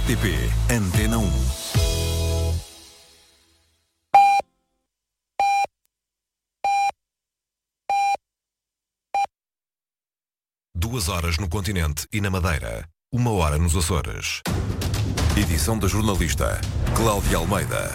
RTP Antena 1. Duas horas no continente e na Madeira. 1 hora nos Açores. Edição da jornalista Cláudia Almeida.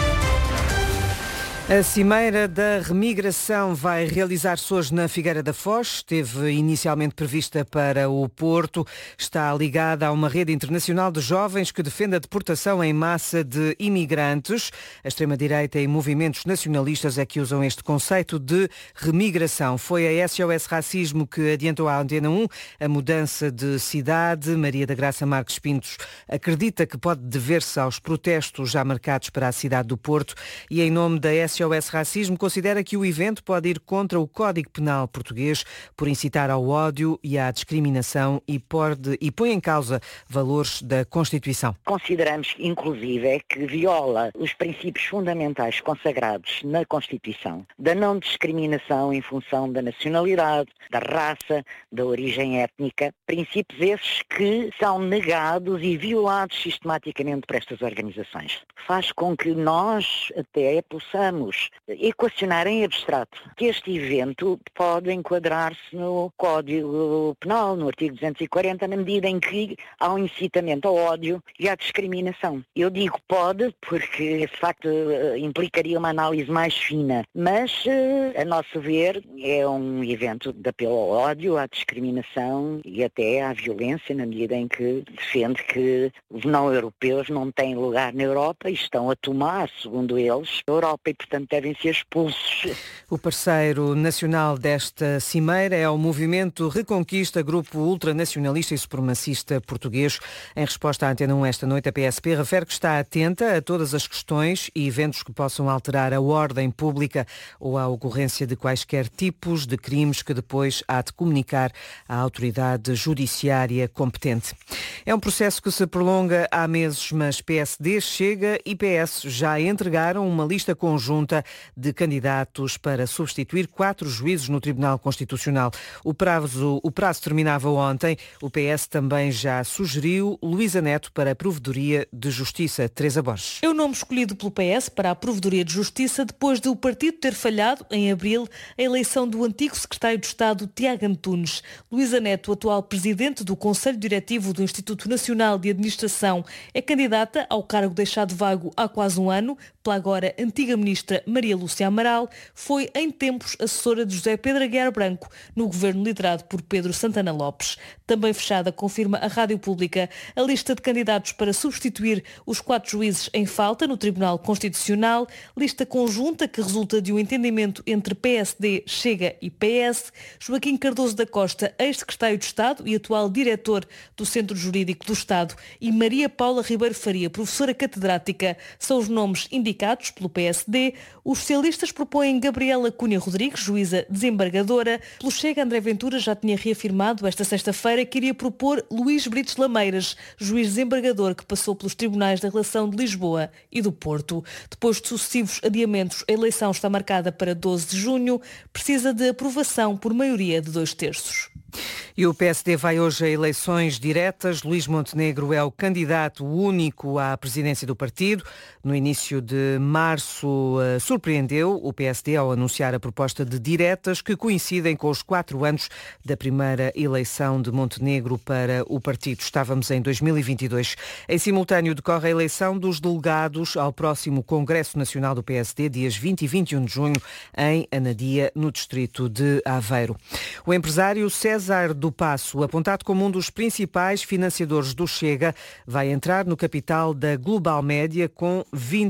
A Cimeira da Remigração vai realizar-se hoje na Figueira da Foz. Esteve inicialmente prevista para o Porto. Está ligada a uma rede internacional de jovens que defende a deportação em massa de imigrantes. A extrema-direita e movimentos nacionalistas é que usam este conceito de remigração. Foi a SOS Racismo que adiantou à Antena 1 a mudança de cidade. Maria da Graça Marques Pintos acredita que pode dever-se aos protestos já marcados para a cidade do Porto e, em nome da SOS Racismo, considera que o evento pode ir contra o Código Penal português por incitar ao ódio e à discriminação e põe em causa valores da Constituição. Consideramos, inclusive, que viola os princípios fundamentais consagrados na Constituição, da não discriminação em função da nacionalidade, da raça, da origem étnica, princípios esses que são negados e violados sistematicamente por estas organizações. Faz com que nós até possamos equacionar em abstrato que este evento pode enquadrar-se no Código Penal, no artigo 240, na medida em que há um incitamento ao ódio e à discriminação. Eu digo pode porque esse facto implicaria uma análise mais fina, mas, a nosso ver, é um evento de apelo ao ódio, à discriminação e até à violência, na medida em que defende que os não-europeus não têm lugar na Europa e estão a tomar, segundo eles, a Europa e, portanto, devem ser expulsos. O parceiro nacional desta cimeira é o Movimento Reconquista, grupo ultranacionalista e supremacista português. Em resposta à Antena 1 esta noite, a PSP refere que está atenta a todas as questões e eventos que possam alterar a ordem pública ou a ocorrência de quaisquer tipos de crimes que depois há de comunicar à autoridade judiciária competente. É um processo que se prolonga há meses, mas PSD, Chega e PS já entregaram uma lista conjunta de candidatos para substituir 4 juízes no Tribunal Constitucional. O prazo terminava ontem. O PS também já sugeriu Luísa Neto para a Provedoria de Justiça. Teresa Borges. É o nome escolhido pelo PS para a Provedoria de Justiça depois de o partido ter falhado, em abril, a eleição do antigo secretário de Estado, Tiago Antunes. Luísa Neto, atual presidente do Conselho Diretivo do Instituto Nacional de Administração, é candidata ao cargo deixado vago há quase um ano pela agora antiga ministra Maria Lúcia Amaral. Foi em tempos assessora de José Pedro Aguiar Branco no governo liderado por Pedro Santana Lopes. Também fechada, confirma a Rádio Pública, a lista de candidatos para substituir os 4 juízes em falta no Tribunal Constitucional, lista conjunta que resulta de um entendimento entre PSD, Chega e PS. Joaquim Cardoso da Costa, ex-secretário de Estado e atual diretor do Centro Jurídico do Estado, e Maria Paula Ribeiro Faria, professora catedrática, são os nomes indicados pelo PSD. Os socialistas propõem Gabriela Cunha Rodrigues, juíza desembargadora. Pelo Chega, André Ventura já tinha reafirmado esta sexta-feira que iria propor Luís Brites Lameiras, juiz desembargador que passou pelos tribunais da Relação de Lisboa e do Porto. Depois de sucessivos adiamentos, a eleição está marcada para 12 de junho. Precisa de aprovação por maioria de 2/3. E o PSD vai hoje a eleições diretas. Luís Montenegro é o candidato único à presidência do partido. No início de março, surpreendeu o PSD ao anunciar a proposta de diretas que coincidem com os 4 anos da primeira eleição de Montenegro para o partido. Estávamos em 2022. Em simultâneo decorre a eleição dos delegados ao próximo Congresso Nacional do PSD, dias 20 e 21 de junho, em Anadia, no distrito de Aveiro. O empresário César do Passo, apontado como um dos principais financiadores do Chega, vai entrar no capital da Global Média com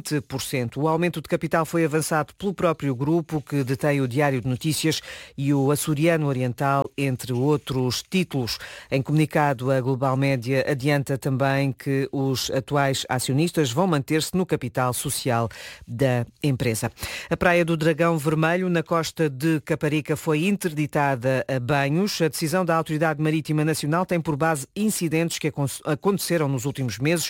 20%. O aumento de capital foi avançado pelo próprio grupo, que detém o Diário de Notícias e o Açoriano Oriental, entre outros títulos. Em comunicado, a Global Média adianta também que os atuais acionistas vão manter-se no capital social da empresa. A Praia do Dragão Vermelho, na costa de Caparica, foi interditada a banhos. A decisão da Autoridade Marítima Nacional tem por base incidentes que aconteceram nos últimos meses,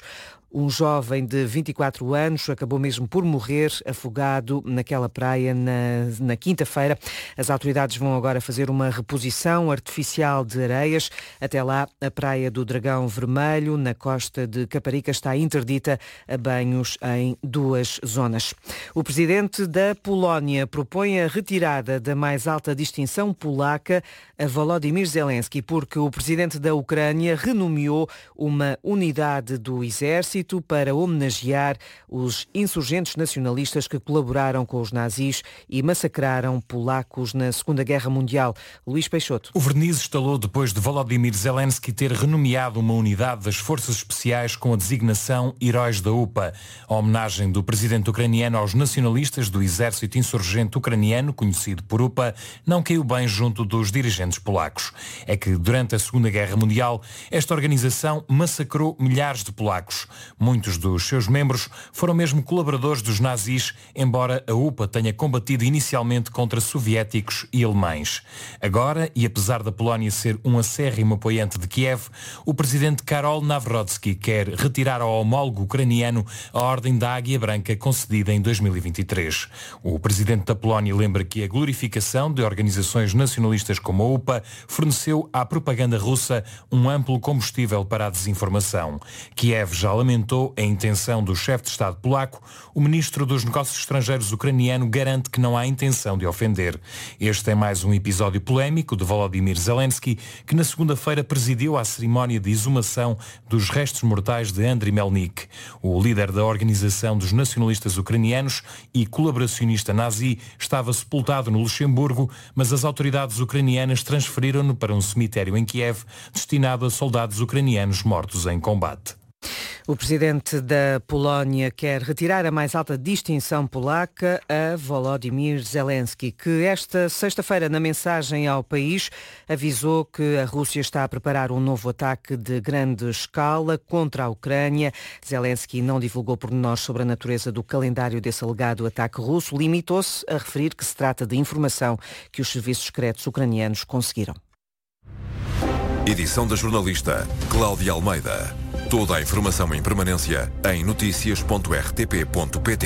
Um jovem de 24 anos acabou mesmo por morrer afogado naquela praia na quinta-feira. As autoridades vão agora fazer uma reposição artificial de areias. Até lá, a Praia do Dragão Vermelho, na costa de Caparica, está interdita a banhos em 2 zonas. O presidente da Polónia propõe a retirada da mais alta distinção polaca a Volodymyr Zelensky, porque o presidente da Ucrânia renomeou uma unidade do exército para homenagear os insurgentes nacionalistas que colaboraram com os nazis e massacraram polacos na Segunda Guerra Mundial. Luís Peixoto. O verniz estalou depois de Volodymyr Zelensky ter renomeado uma unidade das Forças Especiais com a designação Heróis da UPA. A homenagem do presidente ucraniano aos nacionalistas do exército insurgente ucraniano, conhecido por UPA, não caiu bem junto dos dirigentes polacos. É que durante a Segunda Guerra Mundial, esta organização massacrou milhares de polacos. Muitos dos seus membros foram mesmo colaboradores dos nazis, embora a UPA tenha combatido inicialmente contra soviéticos e alemães. Agora, e apesar da Polónia ser um acérrimo apoiante de Kiev, o presidente Karol Nawrocki quer retirar ao homólogo ucraniano a Ordem da Águia Branca concedida em 2023. O presidente da Polónia lembra que a glorificação de organizações nacionalistas como a UPA forneceu à propaganda russa um amplo combustível para a desinformação. Kiev já lamentou a intenção do chefe de Estado polaco. O ministro dos Negócios Estrangeiros ucraniano garante que não há intenção de ofender. Este é mais um episódio polémico de Volodymyr Zelensky, que na segunda-feira presidiu a cerimónia de exumação dos restos mortais de Andriy Melnik. O líder da Organização dos Nacionalistas Ucranianos e colaboracionista nazi estava sepultado no Luxemburgo, mas as autoridades ucranianas transferiram-no para um cemitério em Kiev, destinado a soldados ucranianos mortos em combate. O presidente da Polónia quer retirar a mais alta distinção polaca a Volodymyr Zelensky, que esta sexta-feira, na mensagem ao país, avisou que a Rússia está a preparar um novo ataque de grande escala contra a Ucrânia. Zelensky não divulgou pormenores sobre a natureza do calendário desse alegado ataque russo, limitou-se a referir que se trata de informação que os serviços secretos ucranianos conseguiram. Edição da jornalista Cláudia Almeida. Toda a informação em permanência em noticias.rtp.pt.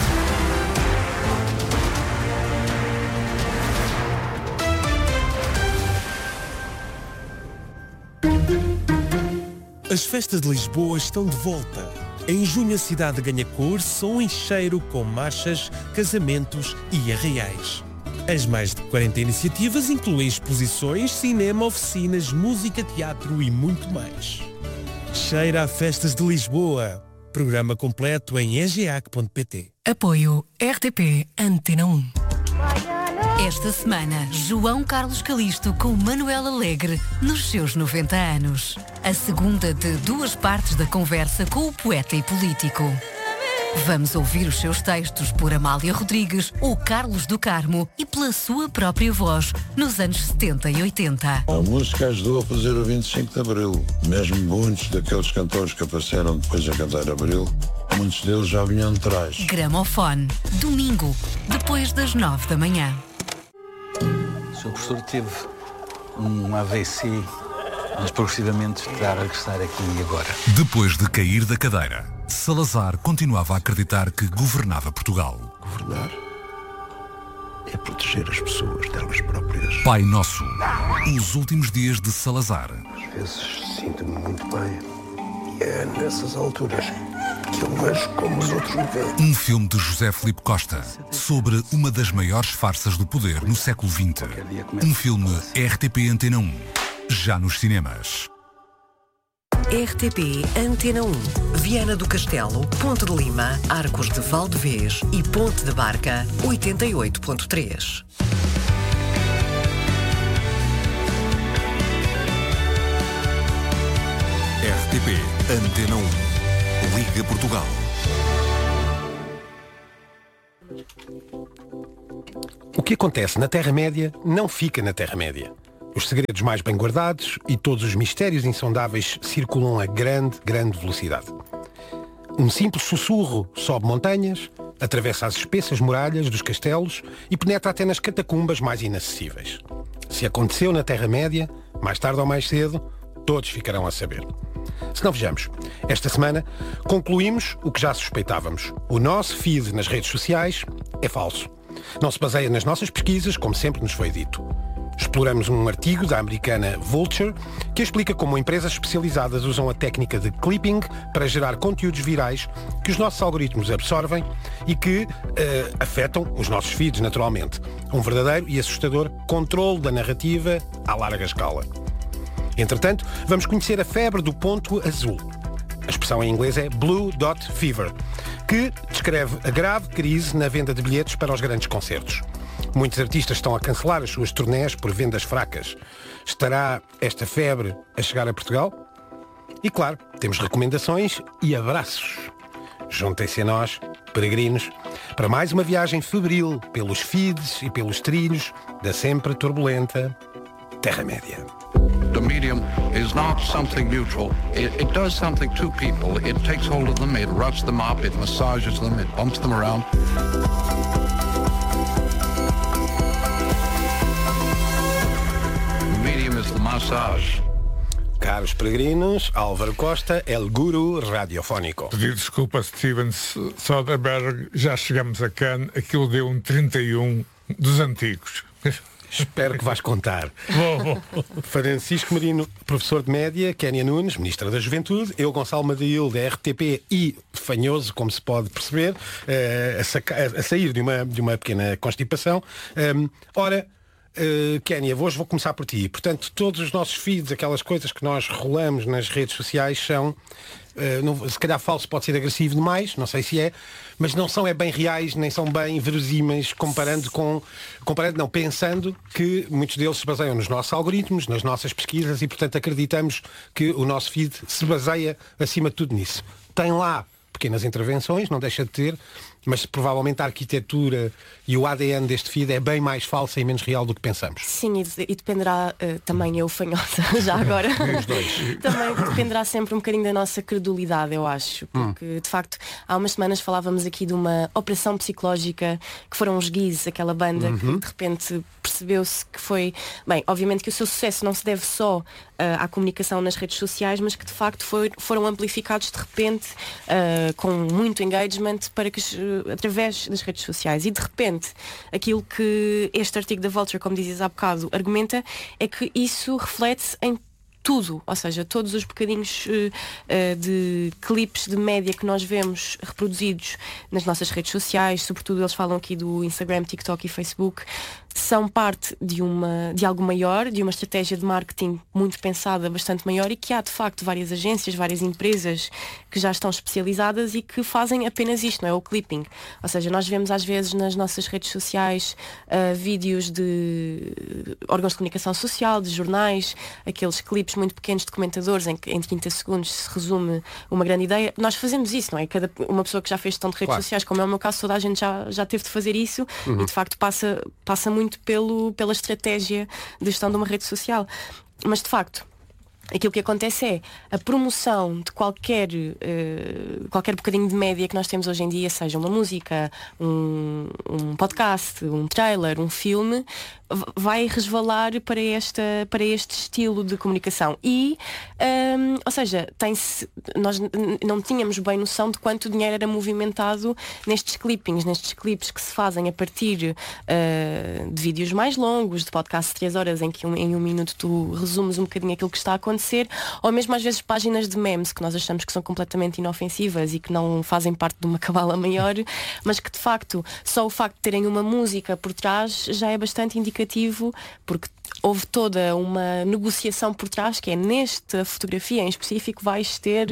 As festas de Lisboa estão de volta. Em junho a cidade ganha cor, som e cheiro com marchas, casamentos e arraiais. As mais de 40 iniciativas incluem exposições, cinema, oficinas, música, teatro e muito mais. Cheira a Festas de Lisboa. Programa completo em egeac.pt. Apoio RTP Antena 1. Esta semana, João Carlos Calisto com Manuel Alegre nos seus 90 anos. A segunda de 2 partes da conversa com o poeta e político. Vamos ouvir os seus textos por Amália Rodrigues ou Carlos do Carmo e pela sua própria voz nos anos 70 e 80. A música ajudou a fazer o 25 de Abril. Mesmo muitos daqueles cantores que apareceram depois a cantar Abril, muitos deles já vinham de trás. Gramofone, domingo, depois das 9 da manhã. O Sr. Professor teve um AVC, mas progressivamente está a regressar aqui e agora. Depois de cair da cadeira, Salazar continuava a acreditar que governava Portugal. Governar é proteger as pessoas delas próprias. Pai Nosso, os últimos dias de Salazar. Às vezes sinto-me muito bem e é nessas alturas que eu vejo como os outros me veem. Um filme de José Filipe Costa sobre uma das maiores farsas do poder no século XX. Um filme RTP Antena 1, já nos cinemas. RTP Antena 1, Viana do Castelo, Ponte de Lima, Arcos de Valdevez e Ponte da Barca, 88.3. RTP Antena 1, Liga Portugal. O que acontece na Terra-média não fica na Terra-média. Os segredos mais bem guardados e todos os mistérios insondáveis circulam a grande velocidade. Um simples sussurro sobe montanhas, atravessa as espessas muralhas dos castelos e penetra até nas catacumbas mais inacessíveis. Se aconteceu na Terra-média, mais tarde ou mais cedo, todos ficarão a saber. Se não, vejamos. Esta semana concluímos o que já suspeitávamos. O nosso feed nas redes sociais é falso. Não se baseia nas nossas pesquisas, como sempre nos foi dito. Exploramos um artigo da americana Vulture que explica como empresas especializadas usam a técnica de clipping para gerar conteúdos virais que os nossos algoritmos absorvem e que afetam os nossos feeds, naturalmente. Um verdadeiro e assustador controle da narrativa à larga escala. Entretanto, vamos conhecer a febre do ponto azul. A expressão em inglês é Blue Dot Fever, que descreve a grave crise na venda de bilhetes para os grandes concertos. Muitos artistas estão a cancelar as suas turnés por vendas fracas. Estará esta febre a chegar a Portugal? E claro, temos recomendações e abraços. Juntem-se a nós, peregrinos, para mais uma viagem febril pelos feeds e pelos trilhos da sempre turbulenta Terra-média. The medium is not something neutral. It does something to people. It takes hold of them, it roughs them up, it massages them, it bumps them around. The medium is the massage. Caros peregrinos, Álvaro Costa, El Guru Radiofónico. Pedir desculpa, Steven Soderbergh, já chegamos a Cannes, aquilo deu um 31 dos antigos. Espero que vais contar. Francisco Marino, professor de média, Kénia Nunes, ministra da Juventude, eu, Gonçalo Madail, da RTP e fanhoso, como se pode perceber, a sair de uma pequena constipação. Kénia, hoje vou começar por ti. Portanto, todos os nossos feeds, aquelas coisas que nós rolamos nas redes sociais são, se calhar falso pode ser agressivo demais, não sei se é, mas não são bem reais, nem são bem verosímeis, pensando que muitos deles se baseiam nos nossos algoritmos, nas nossas pesquisas e, portanto, acreditamos que o nosso feed se baseia, acima de tudo, nisso. Tem lá pequenas intervenções, não deixa de ter, mas provavelmente a arquitetura e o ADN deste feed é bem mais falsa e menos real do que pensamos. Sim, e dependerá também, eu fanhosa, já agora, os dois. Também dependerá sempre um bocadinho da nossa credulidade, eu acho, porque de facto há umas semanas falávamos aqui de uma operação psicológica que foram os Geese, aquela banda que de repente percebeu-se que foi, bem, obviamente que o seu sucesso não se deve só à comunicação nas redes sociais, mas que de facto foram amplificados de repente com muito engagement para que através das redes sociais. E de repente aquilo que este artigo da Vulture, como dizes há bocado, argumenta é que isso reflete-se em tudo, ou seja, todos os bocadinhos de clipes de média que nós vemos reproduzidos nas nossas redes sociais, sobretudo eles falam aqui do Instagram, TikTok e Facebook, são parte de algo maior, de uma estratégia de marketing muito pensada, bastante maior, e que há de facto várias agências, várias empresas que já estão especializadas e que fazem apenas isto, não é? O clipping. Ou seja, nós vemos às vezes nas nossas redes sociais vídeos de órgãos de comunicação social, de jornais, aqueles clipes muito pequenos de comentadores em que em 30 segundos se resume uma grande ideia. Nós fazemos isso, não é? Uma pessoa que já fez gestão de redes sociais, como é o meu caso, toda a gente já teve de fazer isso e de facto passa muito pela estratégia de gestão de uma rede social. Mas de facto aquilo que acontece é a promoção de qualquer bocadinho de média que nós temos hoje em dia, seja uma música, um podcast, um trailer, um filme, vai resvalar para este estilo de comunicação. E, ou seja, nós não tínhamos bem noção de quanto dinheiro era movimentado nestes clippings que se fazem a partir de vídeos mais longos, de podcast de 3 horas, em que em um minuto tu resumes um bocadinho aquilo que está a acontecer, ou mesmo às vezes páginas de memes que nós achamos que são completamente inofensivas e que não fazem parte de uma cabala maior, mas que de facto só o facto de terem uma música por trás já é bastante indicativo, porque houve toda uma negociação por trás, que é nesta fotografia em específico vais ter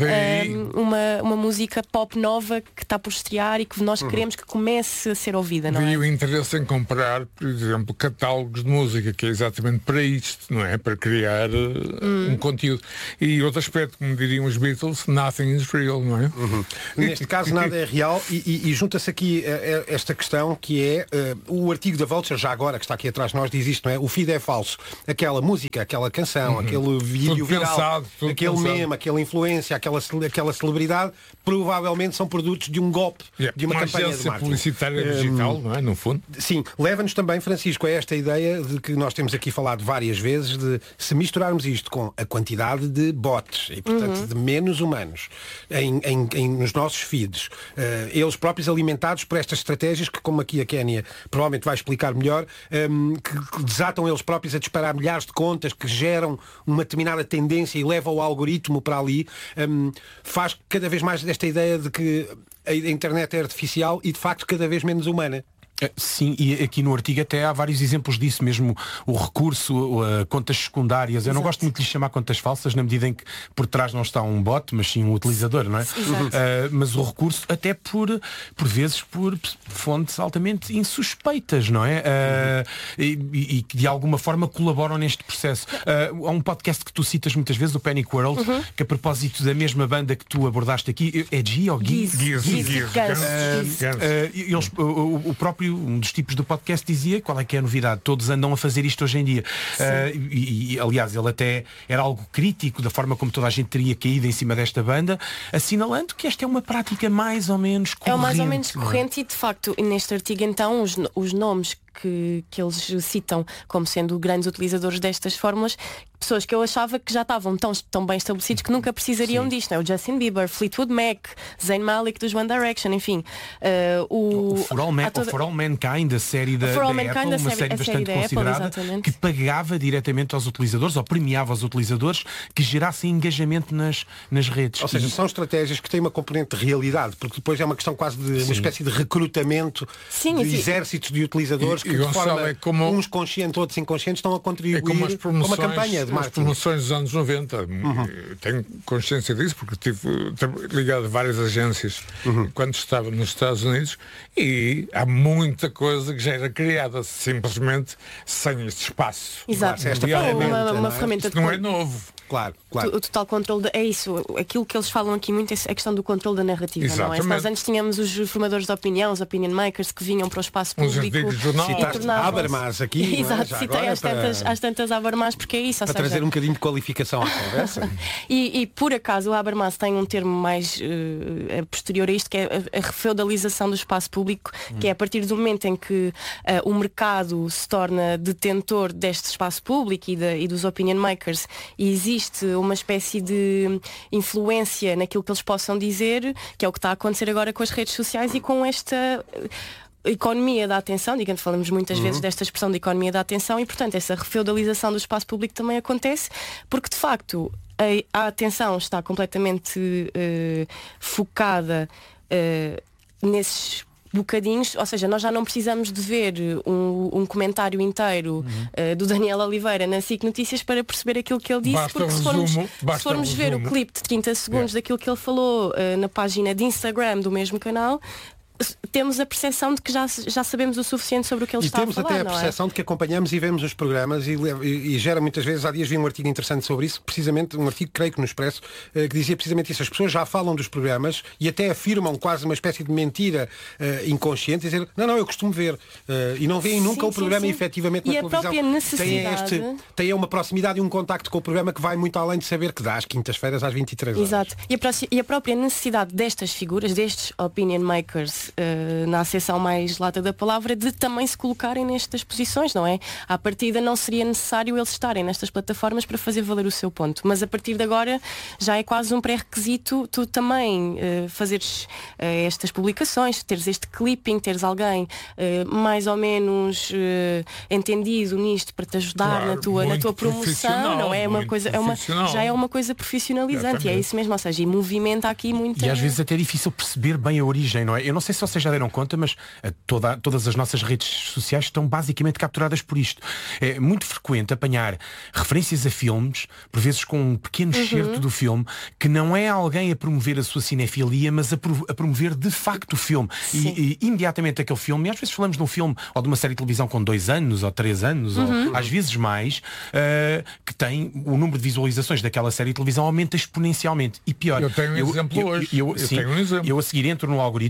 uma música pop nova que está por estrear e que nós queremos que comece a ser ouvida, não é? E o interesse em comprar, por exemplo, catálogos de música, que é exatamente para isto, não é? Para criar um conteúdo. E outro aspecto, como diriam os Beatles, nothing is real, não é? Neste caso nada é real e junta-se aqui esta questão que é o artigo da Vulture, já agora, que está aqui atrás de nós, diz isto, não é? O feed é falso, aquela música, aquela canção, aquele vídeo viral, aquele meme, aquela influência, aquela celebridade, provavelmente são produtos de um golpe, de uma campanha de marketing publicitária digital, não é? No fundo. Sim, leva-nos também, Francisco, a esta ideia de que nós temos aqui falado várias vezes, de se misturarmos isto com a quantidade de bots e, portanto, de menos humanos nos nossos feeds, eles próprios alimentados por estas estratégias que, como aqui a Kénia provavelmente vai explicar melhor, que desatam eles próprios a disparar milhares de contas, que geram uma determinada tendência e levam o algoritmo para ali, faz cada vez mais desta ideia de que a internet é artificial e de facto cada vez menos humana. Sim, e aqui no artigo até há vários exemplos disso, mesmo o recurso a contas secundárias. Eu não gosto muito de lhe chamar contas falsas, na medida em que por trás não está um bot, mas sim um utilizador, não é? Mas o recurso até por vezes por fontes altamente insuspeitas, não é? E que de alguma forma colaboram neste processo. Há um podcast que tu citas muitas vezes, o Panic World, que a propósito da mesma banda que tu abordaste aqui, é G ou Giz? O próprio um dos tipos do podcast dizia qual é que é a novidade, todos andam a fazer isto hoje em dia, e aliás ele até era algo crítico da forma como toda a gente teria caído em cima desta banda, assinalando que esta é uma prática mais ou menos corrente. É mais ou menos corrente e de facto neste artigo então os nomes que eles citam como sendo grandes utilizadores destas fórmulas, pessoas que eu achava que já estavam tão bem estabelecidos que nunca precisariam disto, não é? O Justin Bieber, Fleetwood Mac, Zayn Malik dos One Direction, enfim. O For All Mankind, a série da Apple, uma série bastante considerada, que pagava diretamente aos utilizadores, ou premiava os utilizadores que gerassem engajamento nas redes. Ou seja, são estratégias que têm uma componente de realidade, porque depois é uma questão quase de uma espécie de recrutamento de exércitos de utilizadores que de forma uns conscientes, outros inconscientes, estão a contribuir a uma campanha de marketing. As promoções dos anos 90. Tenho consciência disso porque estive ligado a várias agências quando estava nos Estados Unidos, e há muita coisa que já era criada simplesmente sem este espaço. Exato. Uma ferramenta não é novo. Claro. O total controle é isso. Aquilo que eles falam aqui muito é a questão do controle da narrativa. Não é? Nós antes tínhamos os formadores de opinião, os opinion makers, que vinham para o espaço público. Citaste Habermas aqui. Exato, citei às tantas Habermas, porque é isso. Para trazer um bocadinho de qualificação à conversa. e por acaso o Habermas tem um termo mais posterior a isto, que é a refeudalização do espaço público, que é a partir do momento em que o mercado se torna detentor deste espaço público e dos opinion makers, e existe uma espécie de influência naquilo que eles possam dizer, que é o que está a acontecer agora com as redes sociais e com esta economia da atenção, digamos, falamos muitas vezes desta expressão de economia da atenção, e portanto essa refeudalização do espaço público também acontece, porque de facto a atenção está completamente focada nesses bocadinhos, ou seja, nós já não precisamos de ver um comentário inteiro do Daniel Oliveira na SIC Notícias para perceber aquilo que ele disse, porque se formos ver o clipe de 30 segundos daquilo que ele falou na página de Instagram do mesmo canal, temos a percepção de que já sabemos o suficiente sobre o que ele está a falar. E temos até a percepção de que acompanhamos e vemos os programas e gera muitas vezes, há dias vi um artigo interessante sobre isso, precisamente um artigo, creio que no Expresso, que dizia precisamente isso. As pessoas já falam dos programas e até afirmam quase uma espécie de mentira inconsciente, dizer, não, eu costumo ver, e não veem nunca o programa efetivamente na televisão. E a própria necessidade... Tem uma proximidade e um contacto com o programa que vai muito além de saber que dá às quintas-feiras às 23 horas. Exato. E a própria necessidade destas figuras, destes opinion makers, na acessão mais lata da palavra, de também se colocarem nestas posições, não é? À partida não seria necessário eles estarem nestas plataformas para fazer valer o seu ponto, mas a partir de agora já é quase um pré-requisito tu também fazeres estas publicações, teres este clipping, teres alguém mais ou menos entendido nisto para te ajudar na tua promoção, não é? Já é uma coisa profissionalizante, e é isso mesmo, ou seja, e movimenta aqui muito. E às vezes até é difícil perceber bem a origem, não é? Eu não sei se vocês já deram conta, mas todas as nossas redes sociais estão basicamente capturadas por isto. É muito frequente apanhar referências a filmes, por vezes com um pequeno excerto do filme, que não é alguém a promover a sua cinefilia, mas a promover de facto o filme. E imediatamente aquele filme, e às vezes falamos de um filme ou de uma série de televisão com 2 anos ou 3 anos, ou às vezes mais, que tem o número de visualizações daquela série de televisão aumenta exponencialmente. E pior, eu tenho um exemplo hoje. Eu a seguir entro no algoritmo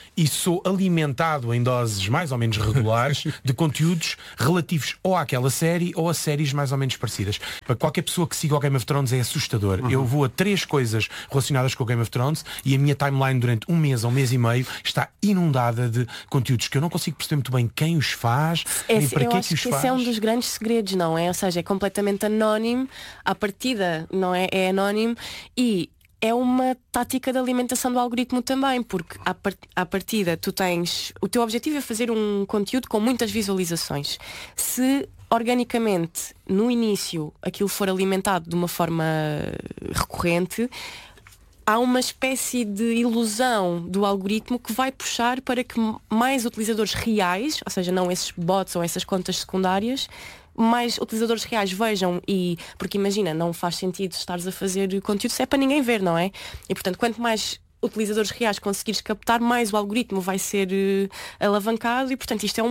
e sou alimentado em doses mais ou menos regulares de conteúdos relativos ou àquela série ou a séries mais ou menos parecidas. Para qualquer pessoa que siga o Game of Thrones é assustador. Eu vou a 3 coisas relacionadas com o Game of Thrones e a minha timeline durante um mês ou um mês e meio está inundada de conteúdos que eu não consigo perceber muito bem quem os faz, nem para que é que os faz. Esse é um dos grandes segredos, não é? Ou seja, é completamente anónimo, à partida, não é? É anónimo e é uma tática de alimentação do algoritmo também, porque à partida tu tens... O teu objetivo é fazer um conteúdo com muitas visualizações. Se organicamente, no início, aquilo for alimentado de uma forma recorrente, há uma espécie de ilusão do algoritmo que vai puxar para que mais utilizadores reais, ou seja, não esses bots ou essas contas secundárias, mais utilizadores reais vejam porque imagina, não faz sentido estares a fazer conteúdo se é para ninguém ver, não é? E portanto, quanto mais utilizadores reais conseguires captar, mais o algoritmo vai ser alavancado e portanto isto é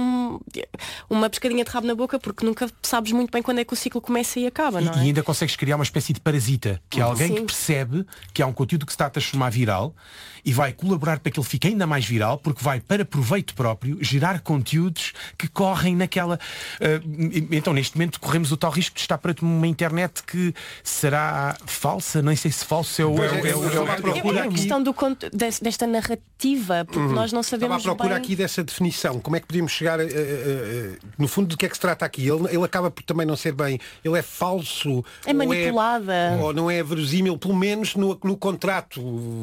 uma pescadinha de rabo na boca, porque nunca sabes muito bem quando é que o ciclo começa e acaba, não é? E ainda consegues criar uma espécie de parasita, que é alguém que percebe que há um conteúdo que se está a transformar viral e vai colaborar para que ele fique ainda mais viral, porque vai, para proveito próprio, gerar conteúdos que correm naquela... Então, neste momento, corremos o tal risco de estar perante uma internet que será falsa, nem sei se falso é o é a questão desta narrativa, porque nós não sabemos bem... Estava à procura aqui dessa definição. Como é que podemos chegar... no fundo, do que é que se trata aqui? Ele acaba por também não ser bem... Ele é falso... É manipulada. Ou não é verosímil, pelo menos no contrato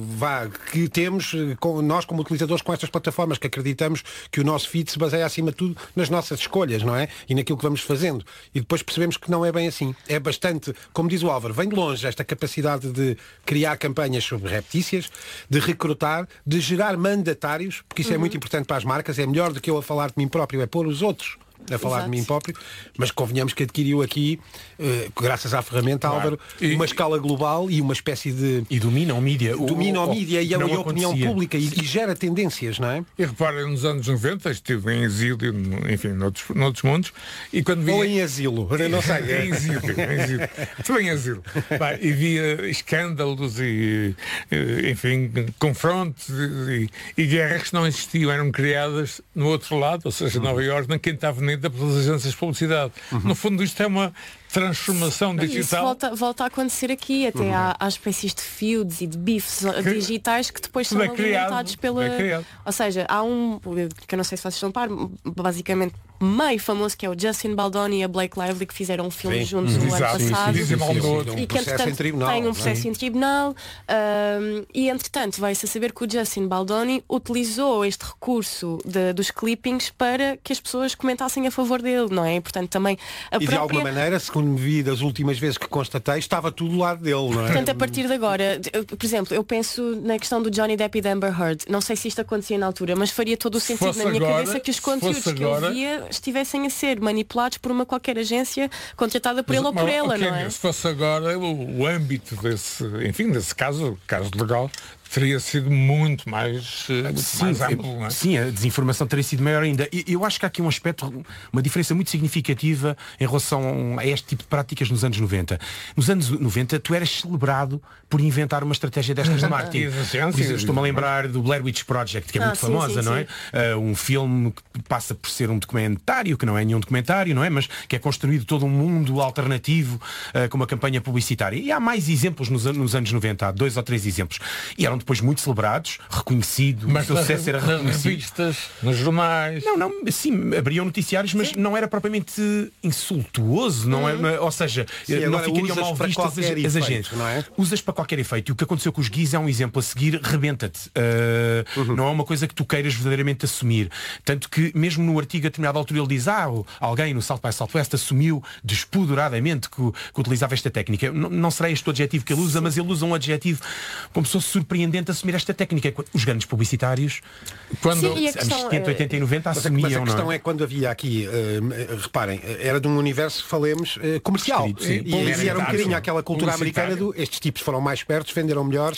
que temos nós como utilizadores com estas plataformas, que acreditamos que o nosso feed se baseia acima de tudo nas nossas escolhas, não é? E naquilo que vamos fazendo. E depois percebemos que não é bem assim. É bastante, como diz o Álvaro, vem de longe esta capacidade de criar campanhas subreptícias, de recrutar, de gerar mandatários, porque isso é muito importante para as marcas. É melhor do que eu a falar de mim próprio, é pôr os outros a falar de mim próprio, mas convenhamos que adquiriu aqui, graças à ferramenta, Álvaro, uma escala global e uma espécie de... E domina o mídia. Domina o mídia e a opinião pública e gera tendências, não é? E reparem, nos anos 90, estive em exílio, enfim, noutros mundos, e quando via... Ou em asilo, não sei. Em exílio. Estive em asilo. E via escândalos e, enfim, confrontos e guerras que não existiam, eram criadas no outro lado, ou seja, Nova Iorque, na Quinta Avenida, pelas agências de publicidade. No fundo, isto é uma transformação digital. Isso volta a acontecer aqui, até há espécies de feuds e de bifes digitais que depois são alimentados pela... Ou seja, há que eu não sei se vocês estão a par, basicamente meio famoso, que é o Justin Baldoni e a Blake Lively, que fizeram um filme juntos no ano passado. E que entretanto tem um processo em tribunal e entretanto vai-se a saber que o Justin Baldoni utilizou este recurso dos clippings para que as pessoas comentassem a favor dele, não é? E portanto também de alguma maneira, segundo me vi das últimas vezes que constatei, estava tudo do lado dele, não é? Portanto, a partir de agora, por exemplo, eu penso na questão do Johnny Depp e da Amber Heard. Não sei se isto acontecia na altura, mas faria todo o sentido na minha cabeça que os conteúdos que eu via estivessem a ser manipulados por uma qualquer agência contratada por ele ou por ela, não é? Se fosse agora, o âmbito desse caso legal, teria sido muito mais amplo, não é? Sim, a desinformação teria sido maior ainda. E eu acho que há aqui um aspecto, uma diferença muito significativa em relação a este tipo de práticas nos anos 90. Nos anos 90 tu eras celebrado por inventar uma estratégia destas de marketing. Estou-me a lembrar do Blair Witch Project, que é muito famosa, não é? Um filme que passa por ser um documentário, que não é nenhum documentário, não é? Mas que é construído todo um mundo alternativo com uma campanha publicitária. E há mais exemplos nos anos 90, há 2 ou 3 exemplos. E eram depois muito celebrados, reconhecido, mas o sucesso era reconhecido. Nas revistas, nos jornais. Não, sim, abriam noticiários, mas não era propriamente insultuoso, não é? Ou seja, não ficariam mal vistas as agências. Não é? Usas para qualquer efeito. E o que aconteceu com os guis é um exemplo a seguir, rebenta-te. Não é uma coisa que tu queiras verdadeiramente assumir. Tanto que, mesmo no artigo a determinada altura, ele diz, alguém no South by Southwest assumiu despoderadamente que utilizava esta técnica. Não será este o adjetivo que ele usa, mas ele usa um adjetivo como se fosse surpreendente assumir esta técnica. Os grandes publicitários, quando anos 70, 80 e 90 assumiam. Mas a questão é quando havia aqui, reparem, era de um universo, falemos, comercial. E era um bocadinho aquela cultura americana do estes tipos foram mais espertos, venderam melhores,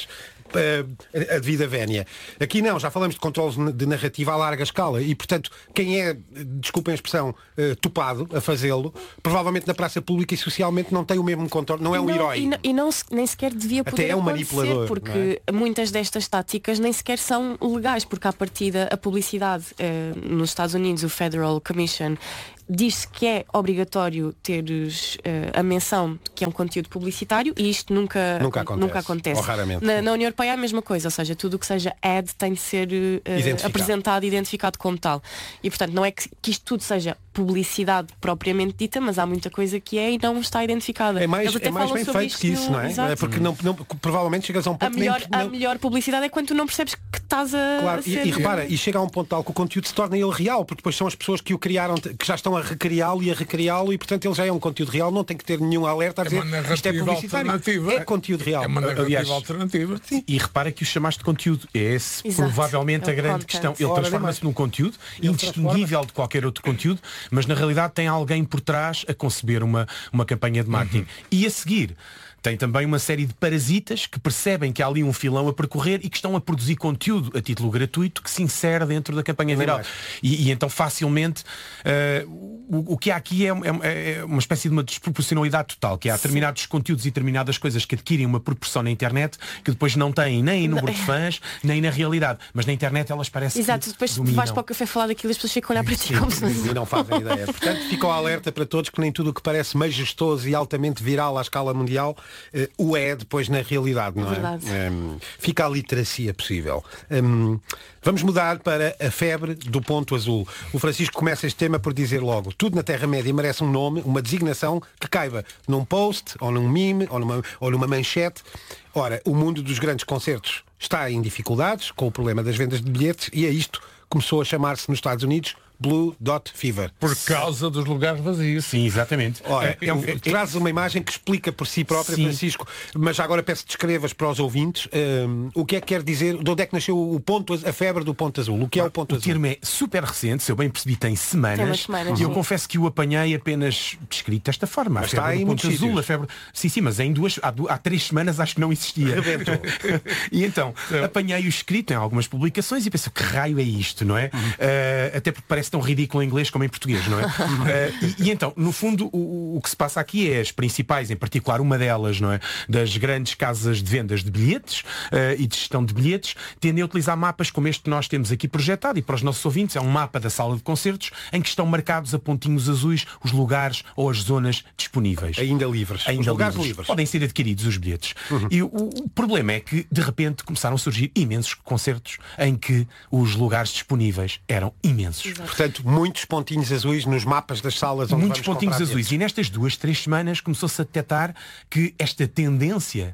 a devida vénia. Aqui não, já falamos de controles de narrativa a larga escala e, portanto, quem é, desculpem a expressão, topado a fazê-lo, provavelmente na praça pública e socialmente não tem o mesmo controle, não é um herói. Nem sequer devia poder até é um manipulador, porque muitas destas táticas nem sequer são legais, porque à partida a publicidade nos Estados Unidos, o Federal Commission, diz-se que é obrigatório teres a menção que é um conteúdo publicitário e isto nunca acontece. Ou raramente. Na União Europeia é a mesma coisa, ou seja, tudo o que seja ad tem de ser apresentado e identificado como tal. E portanto não é que isto tudo seja publicidade propriamente dita, mas há muita coisa que é e não está identificada. É mais bem feito que isso, não é? Exato. Porque provavelmente chegas a um ponto... A melhor publicidade é quando tu não percebes que estás a... Claro, ser... e repara, e chega a um ponto tal que o conteúdo se torna ele real, porque depois são as pessoas que o criaram, que já estão a recriá-lo e a recriá-lo e portanto ele já é um conteúdo real, não tem que ter nenhum alerta a dizer isto é publicitário. É conteúdo real. É uma narrativa alternativa. Sim. E repara que o chamaste de conteúdo é esse, provavelmente a grande questão. Ele transforma-se num conteúdo indistinguível de qualquer outro conteúdo, mas na realidade tem alguém por trás a conceber uma campanha de marketing. E a seguir tem também uma série de parasitas que percebem que há ali um filão a percorrer e que estão a produzir conteúdo a título gratuito que se insere dentro da campanha viral. E então facilmente o que há aqui é uma espécie de uma desproporcionalidade total, que há determinados conteúdos e determinadas coisas que adquirem uma proporção na internet que depois não têm nem em número de fãs, nem na realidade. Mas na internet elas parecem Exato, depois dominam. Vais para o café falar daquilo e as pessoas ficam a olhar para ti como se e não fazem ideia. Portanto, ficam alerta para todos que nem tudo o que parece majestoso e altamente viral à escala mundial o é depois na realidade, não é? Fica a literacia possível. Vamos mudar para a febre do ponto azul. O Francisco começa este tema por dizer logo, tudo na Terra-média merece um nome, uma designação que caiba num post, ou num meme, ou numa manchete. Ora, o mundo dos grandes concertos está em dificuldades com o problema das vendas de bilhetes e a isto começou a chamar-se nos Estados Unidos Blue Dot Fever. Por causa dos lugares vazios. Sim, exatamente. Ora, traz uma imagem que explica por si própria, sim, Francisco, mas já agora peço que descrevas para os ouvintes o que é que quer dizer, de onde é que nasceu a febre do ponto azul. O que é o ponto azul? O termo é super recente, se eu bem percebi, tem semanas, e eu confesso que o apanhei apenas descrito desta forma. Mas está aí muito azul, a febre. Sim, mas há 3 semanas acho que não existia. E então, apanhei o escrito em algumas publicações e penso, que raio é isto, não é? Até porque parece tão ridículo em inglês como em português, não é? E então, no fundo, o que se passa aqui é as principais, em particular uma delas, não é? Das grandes casas de vendas de bilhetes e de gestão de bilhetes, tendem a utilizar mapas como este que nós temos aqui projetado, e para os nossos ouvintes é um mapa da sala de concertos em que estão marcados a pontinhos azuis os lugares ou as zonas disponíveis. Ainda livres. Os lugares livres. Podem ser adquiridos os bilhetes. E o problema é que, de repente, começaram a surgir imensos concertos em que os lugares disponíveis eram imensos. Exato. Portanto, muitos pontinhos azuis nos mapas das salas onde muitos pontinhos azuis. E nestas 2-3 semanas começou-se a detectar que esta tendência,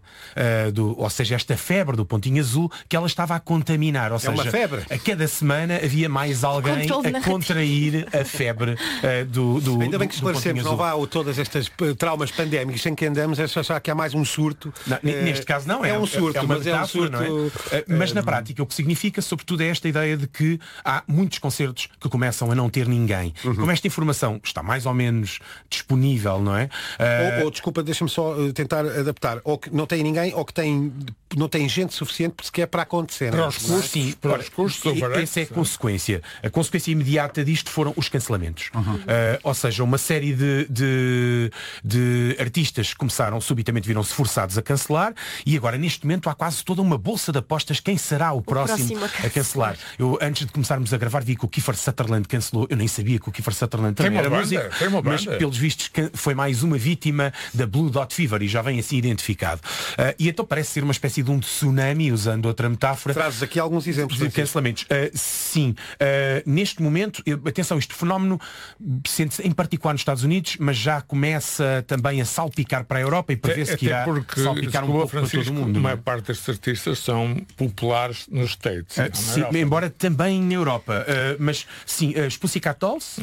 ou seja, esta febre do pontinho azul, que ela estava a contaminar. Ou seja, uma febre. A cada semana havia mais alguém a contrair a febre do Ainda bem que esclarecemos, não vá a todas estas traumas pandémicos em que andamos a achar que há mais um surto. Não, neste caso não, é um surto, mas é um surto, não é? Mas na prática o que significa, sobretudo, é esta ideia de que há muitos concertos que começam a não ter ninguém. Como esta informação está mais ou menos disponível, não é? Ou desculpa, deixa-me só tentar adaptar. Ou que não tem ninguém, ou que não tem gente suficiente sequer para acontecer. Para os custos, sim, para os custos. Essa é a consequência. A consequência imediata disto foram os cancelamentos. Ou seja, uma série de artistas começaram, subitamente viram-se forçados a cancelar, e agora neste momento há quase toda uma bolsa de apostas quem será o próximo a cancelar. Eu, antes de começarmos a gravar, vi que o Kiefer Sutherland cancelou. Eu nem sabia que o Kiefer Sutherland também era músico, mas pelos vistos foi mais uma vítima da Blue Dot Fever e já vem assim identificado. E então parece ser uma espécie de um tsunami, usando outra metáfora. Trazes aqui alguns exemplos de cancelamentos. Sim. Neste momento, atenção, este fenómeno sente-se em particular nos Estados Unidos, mas já começa também a salpicar para a Europa e prevê-se que irá salpicar um pouco para todo o mundo. A maior parte destes artistas são populares nos States. Sim, embora também na Europa. Mas sim, os Pussycat Dolls,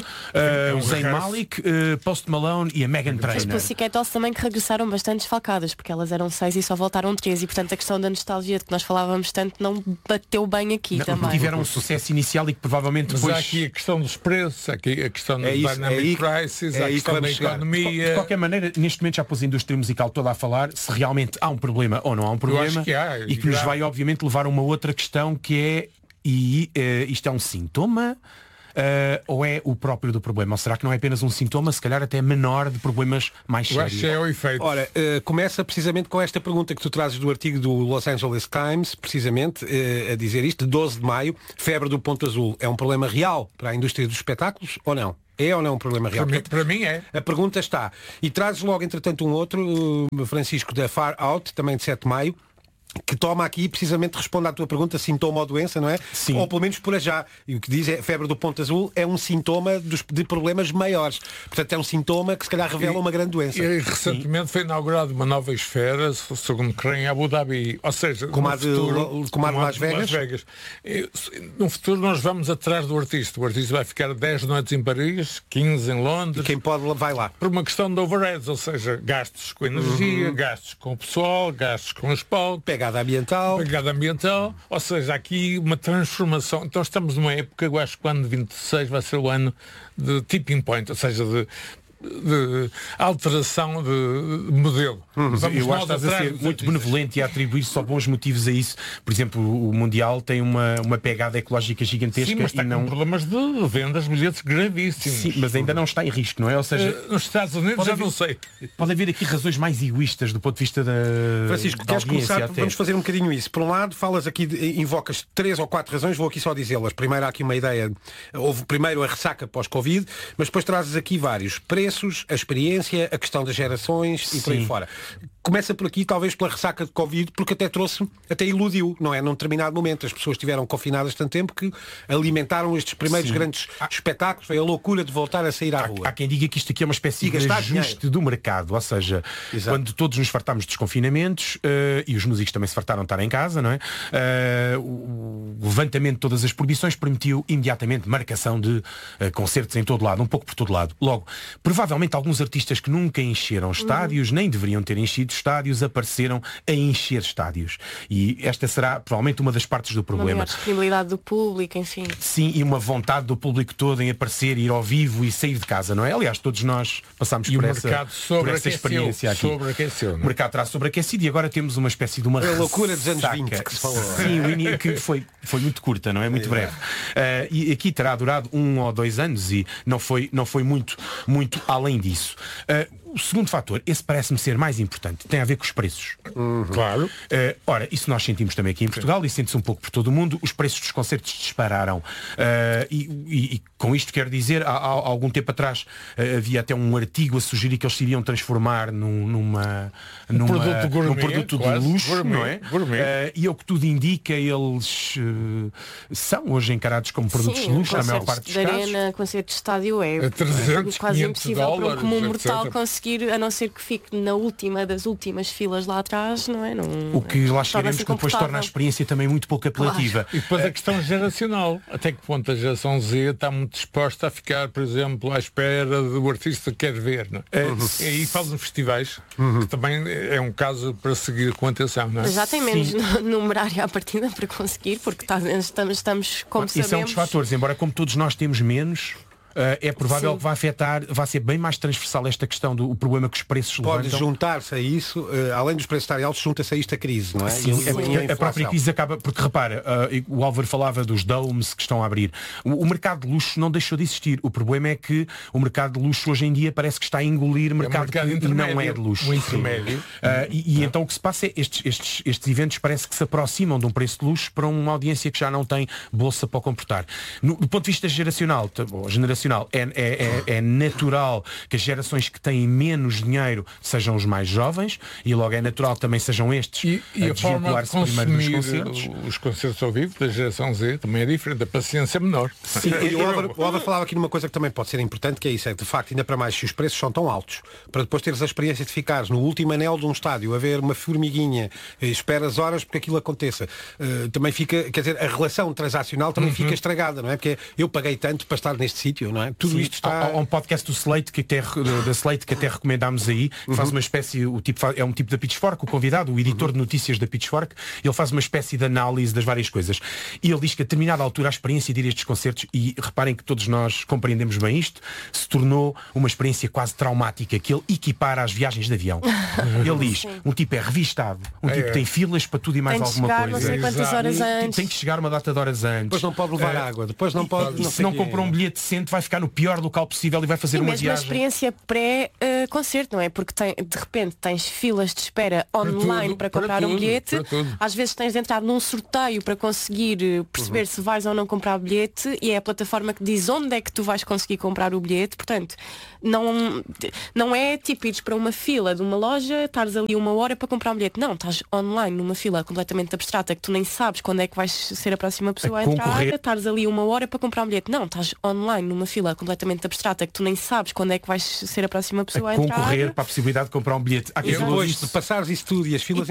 o Zayn Malik, Post Malone e a Meghan Trainor. As Pussycat Dolls também que regressaram bastante desfalcadas, porque elas eram 6 e só voltaram 3, e portanto a questão da nostalgia de que nós falávamos tanto não bateu bem aqui também. Tiveram um sucesso inicial e que provavelmente depois... Mas há aqui a questão dos preços, aqui a questão dos dynamic prices, a questão da economia. De qualquer maneira, neste momento já pôs a indústria musical toda a falar se realmente há um problema ou não há um problema, que há, e que nos vai vai obviamente levar a uma outra questão que é, isto é um sintoma? Ou é o próprio do problema? Ou será que não é apenas um sintoma, se calhar até menor, de problemas mais sérios? Eu acho que é o efeito. Ora, começa precisamente com esta pergunta que tu trazes do artigo do Los Angeles Times, precisamente, a dizer isto, de 12 de maio, febre do ponto azul. É um problema real para a indústria dos espetáculos ou não? É ou não um problema real? Para mim é. A pergunta está. E trazes logo, entretanto, um outro, Francisco, da Far Out, também de 7 de maio, que toma aqui, precisamente responde à tua pergunta, sintoma ou doença, não é? Sim. Ou pelo menos por já. E o que diz é febre do ponto azul é um sintoma de problemas maiores. Portanto, é um sintoma que se calhar revela uma grande doença. E recentemente foi inaugurada uma nova esfera, segundo creio, em Abu Dhabi. Ou seja, como a de Las Vegas. No futuro nós vamos atrás do artista. O artista vai ficar 10 noites em Paris, 15 em Londres. E quem pode vai lá. Por uma questão de overheads, ou seja, gastos com energia, gastos com o pessoal, gastos com os palcos. Pegada ambiental, ou seja, aqui uma transformação. Então estamos numa época, eu acho que o ano de 26 vai ser o ano de tipping point, ou seja, de alteração de modelo. Eu acho que estás a ser muito benevolente e a atribuir só bons motivos a isso. Por exemplo, o Mundial tem uma pegada ecológica gigantesca. Sim, mas está com problemas de vendas, bilhetes gravíssimos. Sim, mas ainda não está em risco, não é? Ou seja, nos Estados Unidos já não sei. Pode haver aqui razões mais egoístas do ponto de vista da Francisco, queres começar? Vamos fazer um bocadinho isso. Por um lado, falas aqui, invocas 3 ou 4 razões, vou aqui só dizê-las. Primeiro há aqui uma ideia, houve primeiro a ressaca pós-Covid, mas depois trazes aqui vários preços, a experiência, a questão das gerações e por aí fora. Começa por aqui, talvez pela ressaca de Covid, porque até iludiu, não é? Num determinado momento. As pessoas estiveram confinadas tanto tempo que alimentaram estes primeiros grandes espetáculos. Foi a loucura de voltar a sair à rua. Há quem diga que isto aqui é uma espécie de ajuste do mercado. Ou seja, quando todos nos fartámos dos confinamentos, e os músicos também se fartaram de estar em casa, não é? O levantamento de todas as proibições permitiu imediatamente marcação de concertos em todo lado, um pouco por todo lado. Logo, provavelmente alguns artistas que nunca encheram estádios, nem deveriam ter enchido estádios, apareceram a encher estádios. E esta será provavelmente uma das partes do problema. A disponibilidade do público, enfim. Sim, e uma vontade do público todo em aparecer, ir ao vivo e sair de casa, não é? Aliás, todos nós passámos por essa experiência aqui. Sobreaqueceu, o mercado terá sobreaquecido e agora temos uma espécie de uma loucura dos anos 20 que se falou. Sim, que foi muito curta, não é? Muito breve. E aqui terá durado 1 ou 2 anos e não foi muito além disso. O segundo fator, esse parece-me ser mais importante, tem a ver com os preços. Claro. Ora, isso nós sentimos também aqui em Portugal e sente-se um pouco por todo o mundo. Os preços dos concertos dispararam. E com isto quero dizer, há algum tempo atrás havia até um artigo a sugerir que eles se iriam transformar num produto de luxo, gourmet, não é? E ao que tudo indica, eles são hoje encarados como produtos de luxo, na maior parte dos casos. Arena, concerto de estádio é 300, quase impossível $500, para um comum mortal etc. conseguir, a não ser que fique na última das últimas filas lá atrás, não é? O que lá chegaremos que depois torna a experiência também muito pouco apelativa. Claro. E depois a questão geracional. Até que ponto a geração Z está muito disposta a ficar, por exemplo, à espera do artista que quer ver, não é? E aí fazem festivais, que também é um caso para seguir com atenção, não é? Mas já tem menos numerário à partida para conseguir, porque estamos como sabemos... Isso é um dos fatores, embora como todos nós temos menos... é provável que vai ser bem mais transversal esta questão do problema que os preços pode levantam. Juntar-se a isso, além dos preços estarem altos, junta-se a isto a crise, não é? Sim, a própria crise acaba, porque repara, o Álvaro falava dos domes que estão a abrir. O mercado de luxo não deixou de existir. O problema é que o mercado de luxo hoje em dia parece que está a engolir mercado que não é de luxo. O intermédio. E então o que se passa é estes eventos parece que se aproximam de um preço de luxo para uma audiência que já não tem bolsa para o comportar. Do ponto de vista geracional, é natural que as gerações que têm menos dinheiro sejam os mais jovens e logo é natural que também sejam estes e a forma de consumir os concertos ao vivo da geração Z também é diferente, a paciência é menor. Sim, e o Álvaro falava aqui numa coisa que também pode ser importante, que é isso, é de facto, ainda para mais se os preços são tão altos, para depois teres a experiência de ficares no último anel de um estádio a ver uma formiguinha, esperas horas porque aquilo aconteça, também fica, quer dizer, a relação transacional também fica estragada, não é? Porque eu paguei tanto para estar neste sítio, rádio, não é? Tudo isto está... Há um podcast do Slate da Slate que até recomendámos aí, que faz uma espécie, é um tipo da Pitchfork, o convidado, o editor de notícias da Pitchfork, ele faz uma espécie de análise das várias coisas. E ele diz que a determinada altura a experiência de ir a estes concertos, e reparem que todos nós compreendemos bem isto, se tornou uma experiência quase traumática, que ele equipara às viagens de avião. Ele diz, um tipo é revistado, um tipo tem filas para tudo e mais alguma coisa. Não sei quantas horas antes. Tem que chegar uma data de horas antes. Depois não pode levar água, depois não pode... Se não comprou um bilhete decente, vai ficar no pior local possível e vai fazer uma viagem. Mesmo a experiência pré-concerto, não é? Porque de repente tens filas de espera online para comprar um bilhete. Às vezes tens de entrar num sorteio para conseguir perceber se vais ou não comprar o bilhete, e é a plataforma que diz onde é que tu vais conseguir comprar o bilhete. Portanto, não é tipo ires para uma fila de uma loja, estares ali 1 hora para comprar um bilhete. Não, estás online numa fila completamente abstrata, que tu nem sabes quando é que vais ser a próxima pessoa a entrar, estares ali 1 hora para comprar um bilhete. Não, estás online numa fila completamente abstrata, que tu nem sabes quando é que vais ser a próxima pessoa a entrar. Concorrer para a possibilidade de comprar um bilhete. E depois de passares isso tudo e as filas